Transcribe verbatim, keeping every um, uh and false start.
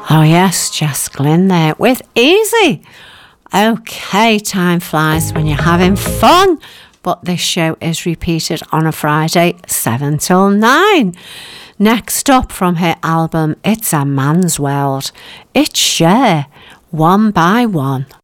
Oh yes, Jess Glynn there with Easy. Okay, time flies when you're having fun, but this show is repeated on a Friday, seven till nine. Next up from her album It's a Man's World, it's Cher, One by One.